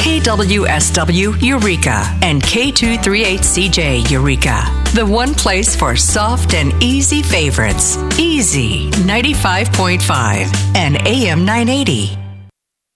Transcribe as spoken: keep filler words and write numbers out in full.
K W S W Eureka and K two thirty-eight C J Eureka. The one place for soft and easy favorites. Easy ninety-five point five and A M nine eighty.